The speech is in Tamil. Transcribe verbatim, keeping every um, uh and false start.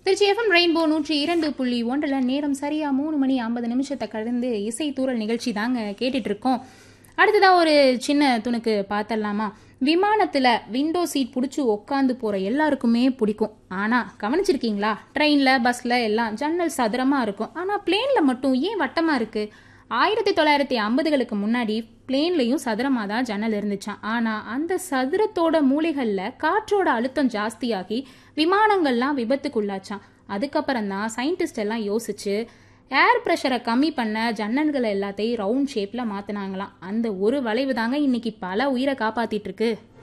திருச்சி எஃப்எம் ரெயின்போ நூற்றி இரண்டு புள்ளி ஒன்றில் நேரம் சரியா மூணு மணி ஐம்பது நிமிஷத்தை கடந்து இசை தூரல் நிகழ்ச்சி தாங்க கேட்டுட்டு இருக்கோம். அடுத்ததா ஒரு சின்ன துணுக்கு பார்த்தரலாமா? விமானத்தில் விண்டோ சீட் பிடிச்சி உட்காந்து போகிற எல்லாருக்குமே பிடிக்கும். ஆனால் கவனிச்சிருக்கீங்களா, ட்ரெயினில் பஸ்ஸில் எல்லாம் ஜன்னல் சதுரமாக இருக்கும். ஆனால் பிளேனில் மட்டும் ஏன் வட்டமாக இருக்குது? ஆயிரத்தி தொள்ளாயிரத்தி ஐம்பதுகளுக்கு முன்னாடி பிளேன்லையும் சதுரமாக தான் ஜன்னல் இருந்துச்சான். ஆனால் அந்த சதுரத்தோட மூலைகளில் காற்றோட அழுத்தம் ஜாஸ்தியாகி விமானங்கள்லாம் விபத்துக்குள்ளாச்சான். அதுக்கப்புறம் தான் சயின்டிஸ்ட் எல்லாம் யோசிச்சு ஏர் ப்ரெஷரை கம்மி பண்ண ஜன்னல்களை எல்லாத்தையும் ரவுண்ட் ஷேப்பில் மாற்றினாங்களாம். அந்த ஒரு வளைவு தாங்க இன்னைக்கு பல உயிரை காப்பாற்றிட்டு இருக்கு.